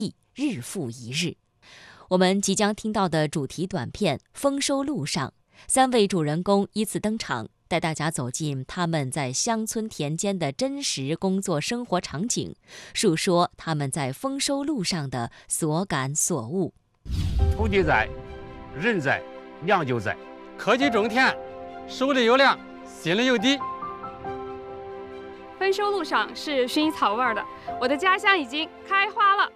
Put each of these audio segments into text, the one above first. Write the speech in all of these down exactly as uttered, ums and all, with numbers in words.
日复一日。我们即将听到的主题短片《丰收路上》，三位主人公依次登场，带大家走进他们在乡村田间的真实工作生活场景，述说他们在丰收路上的所感所悟。 土地在，人在，粮就在。 科技种田，手里有粮，心里有地。 丰收路上是熏草味的，我的家乡已经开花了。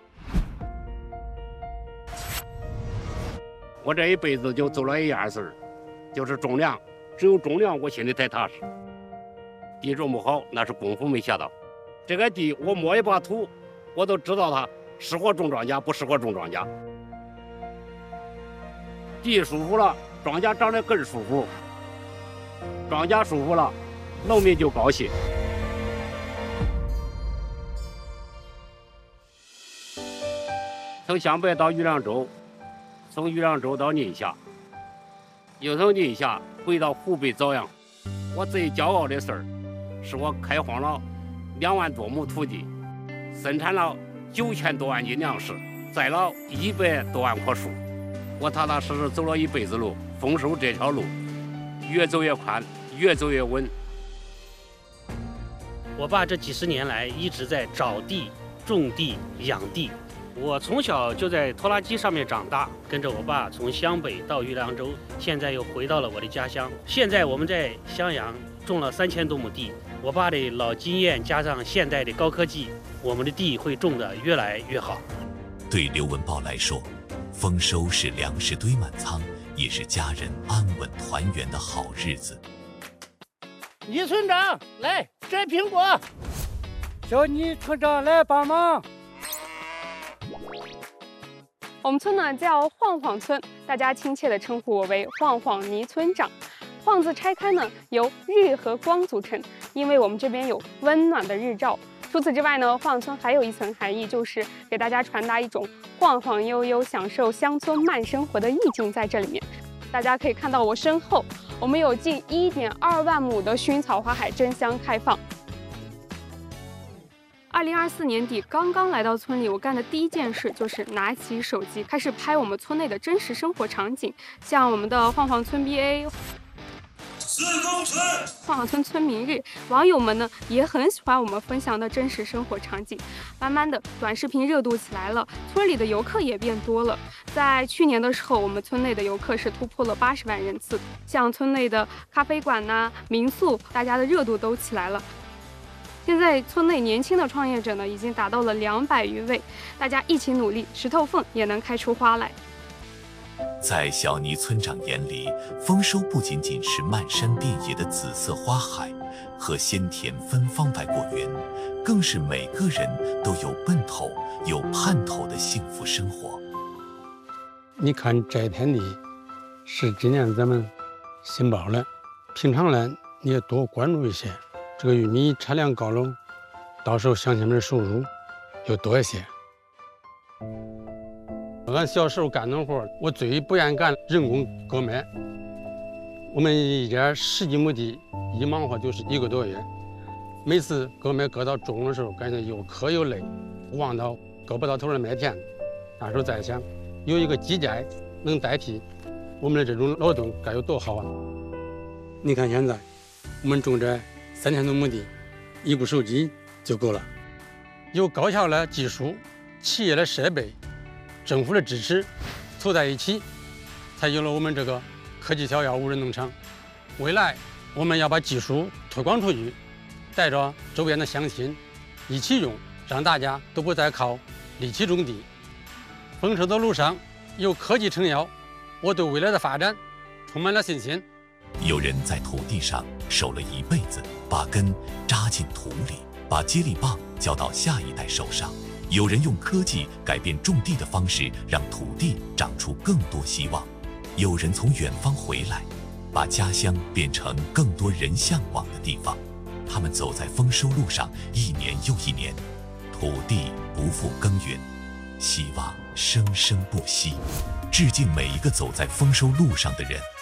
我这一辈子就做了一样事儿，就是种粮。只有种粮，我心里才踏实。地种不好，那是功夫没下到。这个地，我摸一把土，我都知道它适合种庄稼，不适合种庄稼。地舒服了，庄稼长得更舒服；庄稼舒服了，农民就高兴。从湘北到玉良州，从玉良州到宁夏，又从宁夏回到湖北枣阳。我最骄傲的事儿，是我开荒了两万多亩土地，生产了九千多万斤粮食，栽了一百多万棵树。我踏踏实实走了一辈子路，丰收这条路越走越宽，越走越稳。 我爸这几十年来一直在找地、种地、养地。我从小就在拖拉机上面长大，跟着我爸从湘北到玉良州，现在又回到了我的家乡。现在我们在襄阳种了三千多亩地，我爸的老经验加上现代的高科技，我们的地会种得越来越好。 对刘文豹来说，丰收是粮食堆满仓，也是家人安稳团圆的好日子。 倪村长，来摘苹果。 小倪村长来帮忙。 我们村呢叫晃晃村，大家亲切地称呼我为晃晃倪村长。晃字拆开呢，由日和光组成，因为我们这边有温暖的日照。除此之外呢，晃村还有一层含义，就是给大家传达一种晃晃悠悠、享受乡村慢生活的意境在这里面。大家可以看到我身后，我们有近一点二万亩的薰草花海争相开放。二零二四年底刚刚来到村里，我干的第一件事就是拿起手机开始拍我们村内的真实生活场景，像我们的晃晃村 B A、晃晃村村民日，网友们呢也很喜欢我们分享的真实生活场景。慢慢的，短视频热度起来了，村里的游客也变多了。在去年的时候，我们村内的游客是突破了八十万人次，像村内的咖啡馆呐、啊、民宿，大家的热度都起来了。现在村内年轻的创业者呢，已经达到了两百余位，大家一起努力，石头缝也能开出花来。 在小倪村长眼里，丰收不仅仅是漫山遍野的紫色花海和鲜甜芬芳百果园，更是每个人都有奔头、有盼头的幸福生活。 你看这片地是今年咱们新包的，平常呢你也多关注一些。这个玉米产量高了，到时候乡亲们的收入就多一些。俺小时候干农活，我最不愿干人工割麦。我们一家十几亩地，一忙活就是一个多月。每次割麦割到中午的时候，感觉又渴又累，望到割不到头的麦田，那时候在想，有一个机械能代替我们的这种劳动，该有多好啊！你看现在我们种这三千多亩地，一部手机就够了。有高效的技术、企业的设备、政府的支持，凑在一起，才有了我们这个科技小药无人农场。未来我们要把技术推广出去，带着周边的乡亲一起用，让大家都不再靠力气种地。丰收的路上有科技撑腰，我对未来的发展充满了信心。 有人在土地上守了一辈子，把根扎进土里，把接力棒交到下一代手上。有人用科技改变种地的方式，让土地长出更多希望。有人从远方回来，把家乡变成更多人向往的地方。他们走在丰收路上，一年又一年，土地不复耕耘，希望生生不息。致敬每一个走在丰收路上的人。